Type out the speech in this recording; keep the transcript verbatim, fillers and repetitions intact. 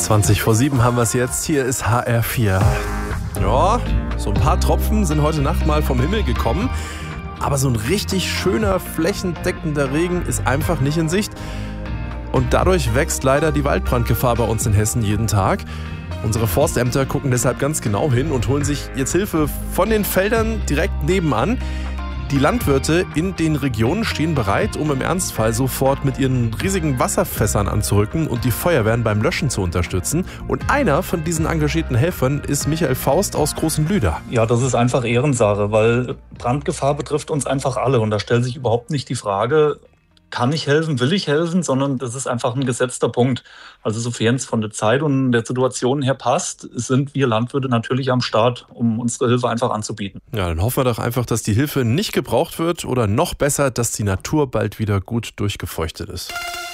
zwanzig vor sieben haben wir es jetzt. Hier ist H R vier. Ja, so ein paar Tropfen sind heute Nacht mal vom Himmel gekommen. Aber so ein richtig schöner, flächendeckender Regen ist einfach nicht in Sicht. Und dadurch wächst leider die Waldbrandgefahr bei uns in Hessen jeden Tag. Unsere Forstämter gucken deshalb ganz genau hin und holen sich jetzt Hilfe von den Feldern direkt nebenan. Die Landwirte in den Regionen stehen bereit, um im Ernstfall sofort mit ihren riesigen Wasserfässern anzurücken und die Feuerwehren beim Löschen zu unterstützen. Und einer von diesen engagierten Helfern ist Michael Faust aus Großenlüder. Ja, das ist einfach Ehrensache, weil Brandgefahr betrifft uns einfach alle. Und da stellt sich überhaupt nicht die Frage, kann ich helfen, will ich helfen, sondern das ist einfach ein gesetzter Punkt. Also sofern es von der Zeit und der Situation her passt, sind wir Landwirte natürlich am Start, um unsere Hilfe einfach anzubieten. Ja, dann hoffen wir doch einfach, dass die Hilfe nicht gebraucht wird oder noch besser, dass die Natur bald wieder gut durchgefeuchtet ist.